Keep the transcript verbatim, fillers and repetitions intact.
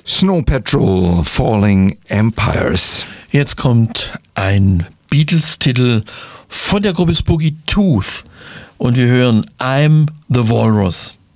Snow Patrol, Falling Empires. Jetzt kommt ein Beatles-Titel von der Gruppe Spooky Tooth und wir hören I'm the Walrus.